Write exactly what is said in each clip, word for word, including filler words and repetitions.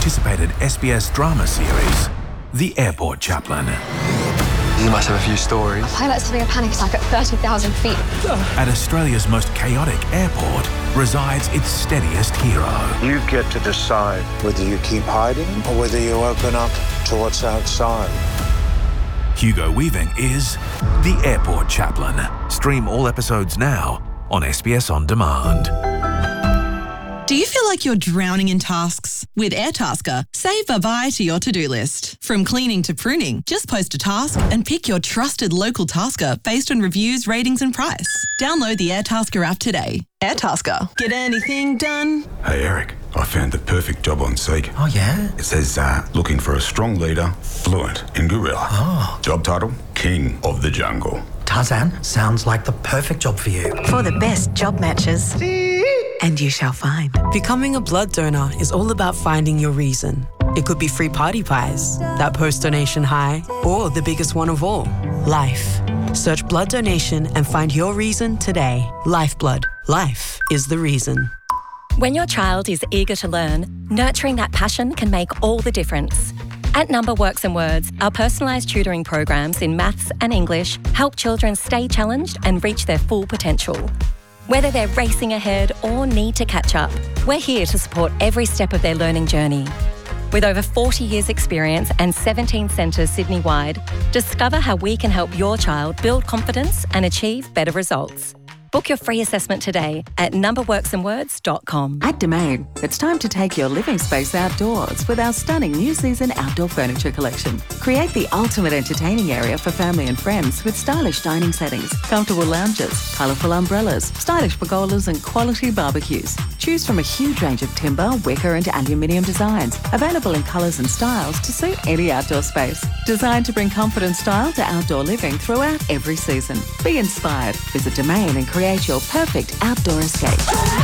anticipated S B S drama series, The Airport Chaplain. You must have a few stories. A pilot's having a panic attack at thirty thousand feet. At Australia's most chaotic airport resides its steadiest hero. You get to decide whether you keep hiding or whether you open up to what's outside. Hugo Weaving is The Airport Chaplain. Stream all episodes now on S B S On Demand. Do you feel like you're drowning in tasks? With Airtasker, save variety to your to-do list. From cleaning to pruning, just post a task and pick your trusted local tasker based on reviews, ratings and price. Download the Airtasker app today. Airtasker. Get anything done? Hey Eric, I found the perfect job on Seek. Oh yeah? It says uh, looking for a strong leader, fluent in gorilla. Oh. Job title, King of the Jungle. Tarzan, sounds like the perfect job for you. For the best job matches. And you shall find. Becoming a blood donor is all about finding your reason. It could be free party pies, that post-donation high, or the biggest one of all, life. Search blood donation and find your reason today. Lifeblood. Life is the reason. When your child is eager to learn, nurturing that passion can make all the difference. At Number Works and Words, our personalised tutoring programs in maths and English help children stay challenged and reach their full potential. Whether they're racing ahead or need to catch up, we're here to support every step of their learning journey. With over forty years experience and seventeen centres Sydney-wide, discover how we can help your child build confidence and achieve better results. Book your free assessment today at number works and words dot com. At Domain, it's time to take your living space outdoors with our stunning new season outdoor furniture collection. Create the ultimate entertaining area for family and friends with stylish dining settings, comfortable lounges, colourful umbrellas, stylish pergolas and quality barbecues. Choose from a huge range of timber, wicker and aluminium designs, available in colours and styles to suit any outdoor space. Designed to bring comfort and style to outdoor living throughout every season. Be inspired. Visit Domain and create your perfect outdoor escape.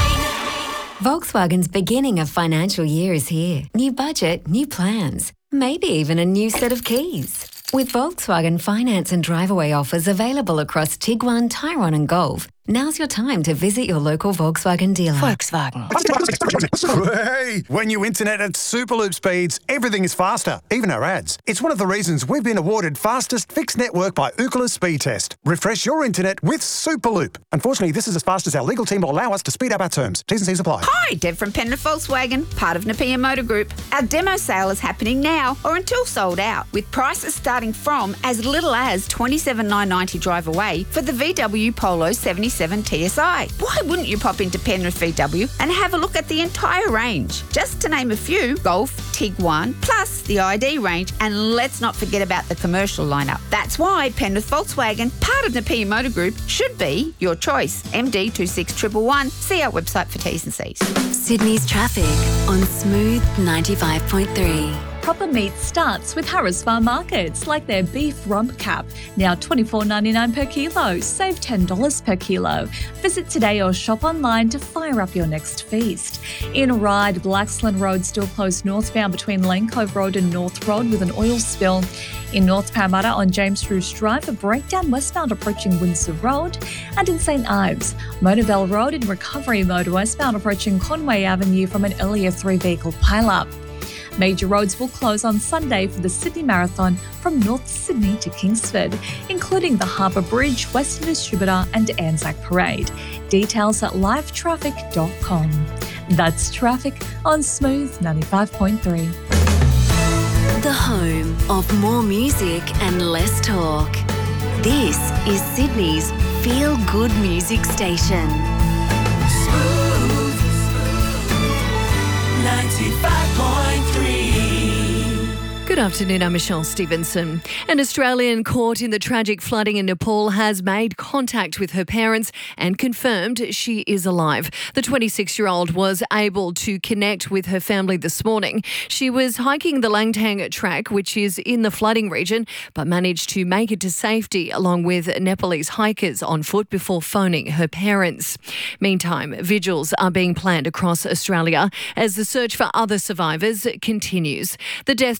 Volkswagen's beginning of financial year is here. New budget, new plans, maybe even a new set of keys. With Volkswagen finance and drive-away offers available across Tiguan, Tyrone and Golf, now's your time to visit your local Volkswagen dealer. Volkswagen. Hey, when you internet at Superloop speeds, everything is faster, even our ads. It's one of the reasons we've been awarded fastest fixed network by Ookla Speed Test. Refresh your internet with Superloop. Unfortunately, this is as fast as our legal team will allow us to speed up our terms. T's and C's apply. Hi, Deb from Penrith Volkswagen, part of Napier Motor Group. Our demo sale is happening now or until sold out, with prices starting from as little as twenty-seven thousand nine hundred ninety drive away for the V W Polo seventy-seven T S I. Why wouldn't you pop into Penrith V W and have a look at the entire range? Just to name a few, Golf, Tiguan, plus the I D range, and let's not forget about the commercial lineup. That's why Penrith Volkswagen, part of Napier Motor Group, should be your choice. M D two six one one one. See our website for T's and C's. Sydney's traffic on Smooth ninety-five point three. Proper meat starts with Harris Farm Markets, like their beef rump cap, now twenty-four ninety-nine per kilo, save ten dollars per kilo. Visit today or shop online to fire up your next feast. In Ryde, Blaxland Road still closed northbound between Lane Cove Road and North Road with an oil spill. In North Parramatta on James Bruce Drive, a breakdown westbound approaching Windsor Road. And in St Ives, Motorville Road in recovery mode westbound approaching Conway Avenue from an earlier three-vehicle pile-up. Major roads will close on Sunday for the Sydney Marathon from North Sydney to Kingsford, including the Harbour Bridge, Western Distributor and Anzac Parade. Details at live traffic dot com. That's traffic on Smooth ninety-five point three. The home of more music and less talk. This is Sydney's feel-good music station. Smooth ninety-five point three. Good afternoon, I'm Michelle Stevenson. An Australian caught in the tragic flooding in Nepal has made contact with her parents and confirmed she is alive. The twenty-six-year-old was able to connect with her family this morning. She was hiking the Langtang track, which is in the flooding region, but managed to make it to safety along with Nepalese hikers on foot before phoning her parents. Meantime, vigils are being planned across Australia as the search for other survivors continues. The death toll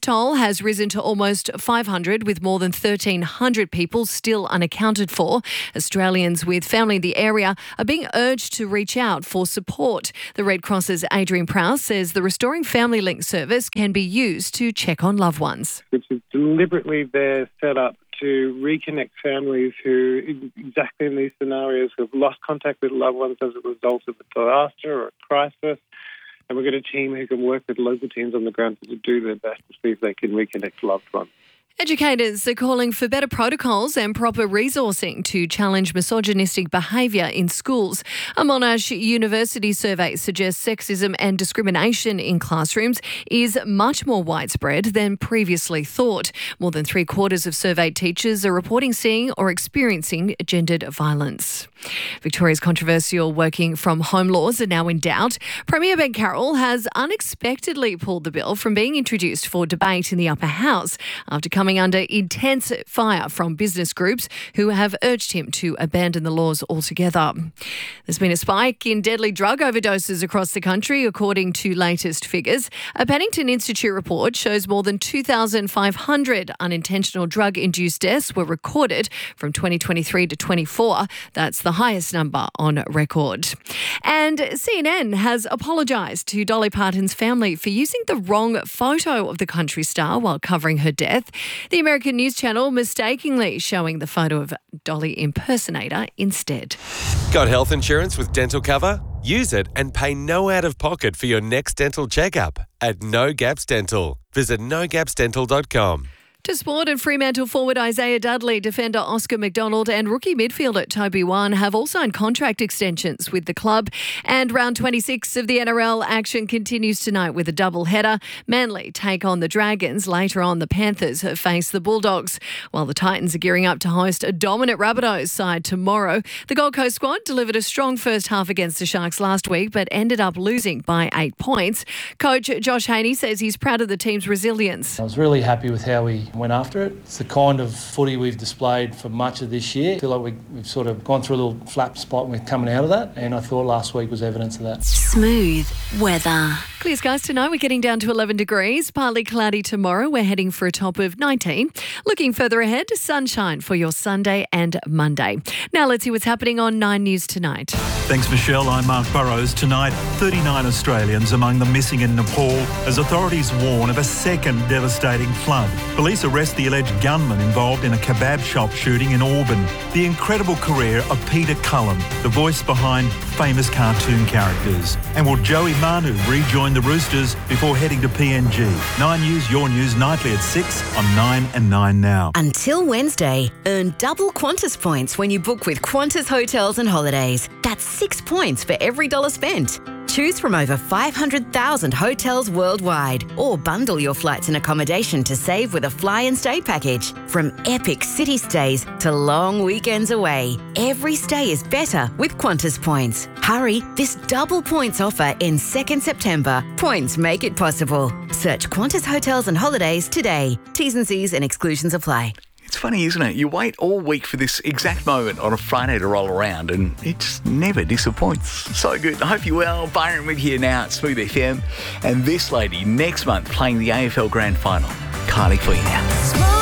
has risen to almost five hundred, with more than thirteen hundred people still unaccounted for. Australians with family in the area are being urged to reach out for support. The Red Cross's Adrian Prowse says the Restoring Family Link service can be used to check on loved ones. Which is deliberately there set up to reconnect families who, exactly in these scenarios, have lost contact with loved ones as a result of a disaster or a crisis. And we've got a team who can work with local teams on the ground to do their best to see if they can reconnect loved ones. Educators are calling for better protocols and proper resourcing to challenge misogynistic behaviour in schools. A Monash University survey suggests sexism and discrimination in classrooms is much more widespread than previously thought. More than three quarters of surveyed teachers are reporting seeing or experiencing gendered violence. Victoria's controversial working from home laws are now in doubt. Premier Ben Carroll has unexpectedly pulled the bill from being introduced for debate in the upper house after coming coming under intense fire from business groups who have urged him to abandon the laws altogether. There's been a spike in deadly drug overdoses across the country, according to latest figures. A Paddington Institute report shows more than two thousand five hundred unintentional drug-induced deaths were recorded from twenty twenty-three to twenty-four. That's the highest number on record. And C N N has apologised to Dolly Parton's family for using the wrong photo of the country star while covering her death. The American News Channel mistakenly showing the photo of Dolly impersonator instead. Got health insurance with dental cover? Use it and pay no out-of-pocket for your next dental checkup at No Gaps Dental. Visit no gaps dental dot com. To sport, and Fremantle forward Isaiah Dudley, defender Oscar McDonald and rookie midfielder Toby Wan have all signed contract extensions with the club. And round twenty-six of the N R L action continues tonight with a double header. Manly take on the Dragons. Later on, the Panthers face the Bulldogs, while the Titans are gearing up to host a dominant Rabbitohs side tomorrow. The Gold Coast squad delivered a strong first half against the Sharks last week, but ended up losing by eight points. Coach Josh Haney says he's proud of the team's resilience. I was really happy with how we went after it. It's the kind of footy we've displayed for much of this year. I feel like we, we've sort of gone through a little flap spot when we're coming out of that, and I thought last week was evidence of that. Smooth weather. Clear skies tonight. We're getting down to eleven degrees. Partly cloudy tomorrow. We're heading for a top of nineteen. Looking further ahead, sunshine for your Sunday and Monday. Now let's see what's happening on Nine News tonight. Thanks, Michelle. I'm Mark Burrows. Tonight, thirty-nine Australians among them missing in Nepal as authorities warn of a second devastating flood. Police arrest the alleged gunman involved in a kebab shop shooting in Auburn. The incredible career of Peter Cullen, the voice behind famous cartoon characters. And will Joey Manu rejoin the Roosters before heading to P N G? Nine News, your news nightly at six on Nine and Nine now. Until Wednesday, earn double Qantas points when you book with Qantas Hotels and Holidays. That's six points for every dollar spent. Choose from over five hundred thousand hotels worldwide, or bundle your flights and accommodation to save with a fly and stay package. From epic city stays to long weekends away, every stay is better with Qantas points. Hurry, this double points offer ends second September. Points make it possible. Search Qantas Hotels and Holidays today. T's and C's and exclusions apply. It's funny, isn't it? You wait all week for this exact moment on a Friday to roll around, and it just never disappoints. So good. I hope you're well. Byron with you now at Smooth F M. And this lady next month playing the A F L Grand Final. Kylie for you now.